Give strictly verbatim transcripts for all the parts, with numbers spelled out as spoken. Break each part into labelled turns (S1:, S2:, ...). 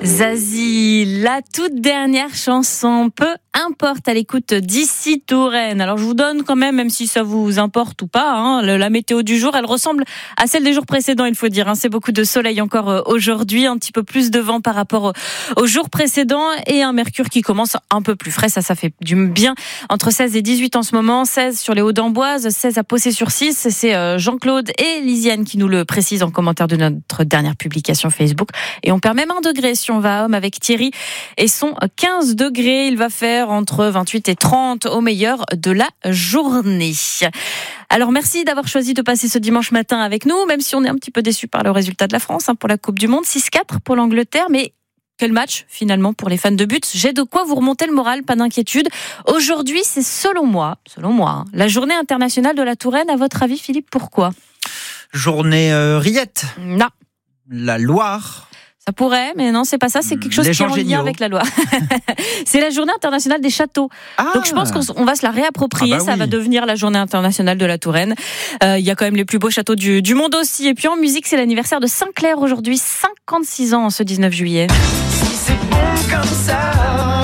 S1: Zazie, la toute dernière chanson, peu importe, à l'écoute d'ici Touraine. Alors je vous donne quand même, même si ça vous importe ou pas, hein, la météo du jour, elle ressemble à celle des jours précédents, il faut dire. Hein. C'est beaucoup de soleil encore aujourd'hui, un petit peu plus de vent par rapport aux jours précédents et un mercure qui commence un peu plus frais. Ça, ça fait du bien. Entre seize et dix-huit en ce moment, seize sur les Hauts d'Amboise, seize à Possé-sur-Six. C'est Jean-Claude et Lisiane qui nous le précisent en commentaire de notre dernière publication Facebook. Et on perd même un degré si on va à Homme avec Thierry et son quinze degrés. Il va faire entre vingt-huit et trente au meilleur de la journée. Alors merci d'avoir choisi de passer ce dimanche matin avec nous, même si on est un petit peu déçus par le résultat de la France hein, pour la Coupe du Monde, six quatre pour l'Angleterre, mais quel match finalement pour les fans de but. J'ai de quoi vous remonter le moral, pas d'inquiétude. Aujourd'hui, c'est selon moi, selon moi, hein, la journée internationale de la Touraine. À votre avis, Philippe, pourquoi ?
S2: Journée euh, rillette.
S1: Non.
S2: La Loire.
S1: Ça pourrait, mais non, c'est pas ça. C'est quelque chose
S2: Les
S1: qui est en
S2: géniaux.
S1: lien avec la Loire. C'est la journée internationale des châteaux.
S2: Ah.
S1: Donc je pense qu'on va se la réapproprier.
S2: Ah bah
S1: ça
S2: oui.
S1: va devenir la journée internationale de la Touraine. Euh, Il y a quand même les plus beaux châteaux du, du monde aussi. Et puis en musique, c'est l'anniversaire de Sinclair aujourd'hui. cinquante-six ans ce dix-neuf juillet.
S3: Si c'est bon comme ça,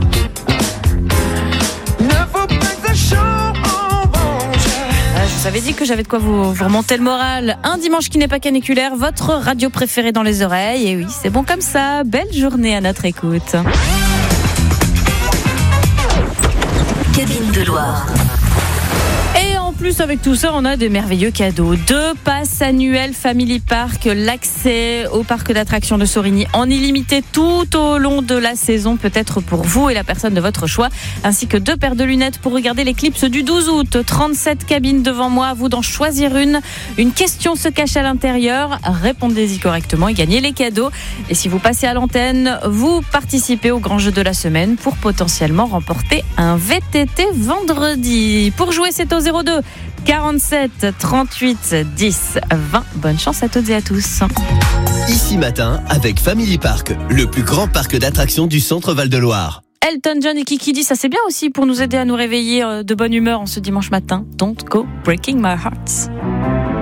S3: ne faut pas que ça change.
S1: Je vous avais dit que j'avais de quoi vous, vous remonter le moral. Un dimanche qui n'est pas caniculaire, votre radio préférée dans les oreilles. Et oui, c'est bon comme ça. Belle journée à notre écoute.
S4: Cabine de Loire.
S1: Et en plus, avec tout ça, on a des merveilleux cadeaux. Deux passes annuelles Family Park, l'accès au parc d'attractions de Sorigny en illimité tout au long de la saison, peut-être pour vous et la personne de votre choix, ainsi que deux paires de lunettes pour regarder l'éclipse du douze août. trente-sept cabines devant moi, à vous d'en choisir une. Une question se cache à l'intérieur. Répondez-y correctement et gagnez les cadeaux. Et si vous passez à l'antenne, vous participez au grand jeu de la semaine pour potentiellement remporter un V T T vendredi. Pour jouer, c'est au zéro deux quarante-sept trente-huit dix vingt. Bonne chance à toutes et à tous.
S5: Ici Matin avec Family Park, le plus grand parc d'attractions du centre Val-de-Loire.
S1: Elton John et Kiki Dee, ça c'est bien aussi pour nous aider à nous réveiller de bonne humeur en ce dimanche matin. Don't go breaking my heart.